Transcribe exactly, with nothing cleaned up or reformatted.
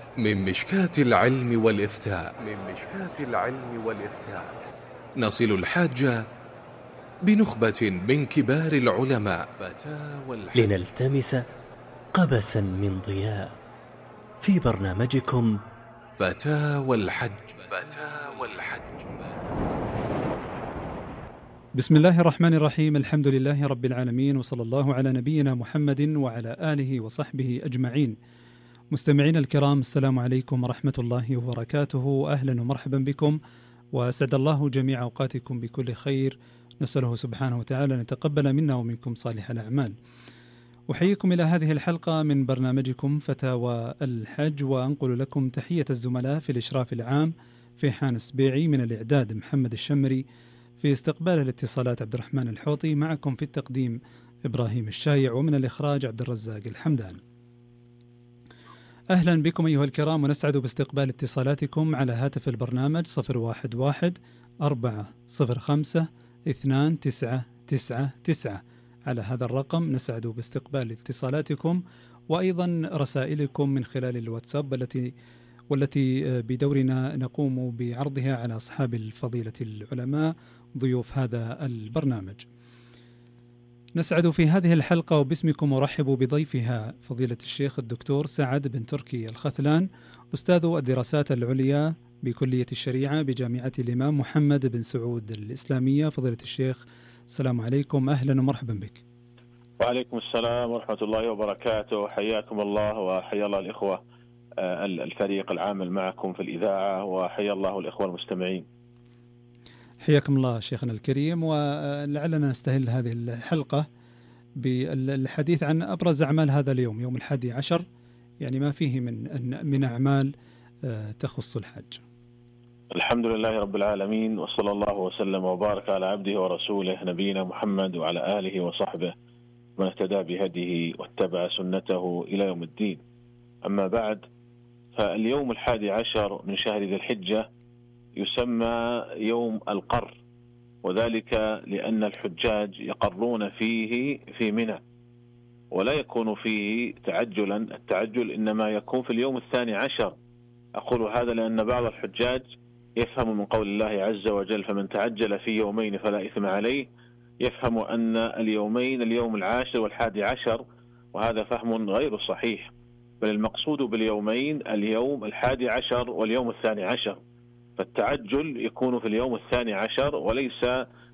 من مشكاة العلم والإفتاء من مشكاة العلم والإفتاء نصل الحاج بنخبة من كبار العلماء فتاوى الحج لنلتمس قبسا من ضياء في برنامجكم فتاوى الحج فتاوى الحج بسم الله الرحمن الرحيم. الحمد لله رب العالمين، وصلى الله على نبينا محمد وعلى آله وصحبه أجمعين. مستمعينا الكرام، السلام عليكم ورحمة الله وبركاته. أهلا ومرحبا بكم، وأسعد الله جميع أوقاتكم بكل خير. نسأله سبحانه وتعالى أن يتقبل منا ومنكم صالح الأعمال. أحييكم إلى هذه الحلقة من برنامجكم فتاوى الحج، وأنقل لكم تحية الزملاء في الإشراف العام في حان سبيعي، من الإعداد محمد الشمري، في استقبال الاتصالات عبد الرحمن الحوطي، معكم في التقديم إبراهيم الشايع، ومن الإخراج عبد الرزاق الحمدان. أهلا بكم أيها الكرام، ونسعد باستقبال اتصالاتكم على هاتف البرنامج صفر واحد واحد أربعة صفر خمسة اثنان تسعة تسعة تسعة. على هذا الرقم نسعد باستقبال اتصالاتكم وأيضا رسائلكم من خلال الواتساب التي والتي بدورنا نقوم بعرضها على أصحاب الفضيلة العلماء ضيوف هذا البرنامج. نسعد في هذه الحلقة وباسمكم أرحب بضيفها فضيلة الشيخ الدكتور سعد بن تركي الخثلان، أستاذ الدراسات العليا بكلية الشريعة بجامعة الإمام محمد بن سعود الإسلامية. فضيلة الشيخ، السلام عليكم، أهلا ومرحبا بك. وعليكم السلام ورحمة الله وبركاته، حياكم الله وحيا الله الإخوة الفريق العامل معكم في الإذاعة، وحيا الله الإخوة المستمعين. حياكم الله شيخنا الكريم، ولعلنا نستهل هذه الحلقة بالحديث عن أبرز أعمال هذا اليوم، يوم الحادي عشر، يعني ما فيه من من أعمال تخص الحج. الحمد لله رب العالمين، وصلى الله وسلم وبارك على عبده ورسوله نبينا محمد وعلى آله وصحبه من اهتدى بهديه واتبع سنته إلى يوم الدين. أما بعد، فاليوم الحادي عشر من شهر ذي الحجة يسمى يوم القر، وذلك لأن الحجاج يقرون فيه في منى، ولا يكون فيه تعجلا. التعجل إنما يكون في اليوم الثاني عشر. أقول هذا لأن بعض الحجاج يفهم من قول الله عز وجل فمن تعجل في يومين فلا إثم عليه، يفهم أن اليومين اليوم العاشر والحادي عشر، وهذا فهم غير صحيح، بل المقصود باليومين اليوم الحادي عشر واليوم الثاني عشر. فالتعجل يكون في اليوم الثاني عشر وليس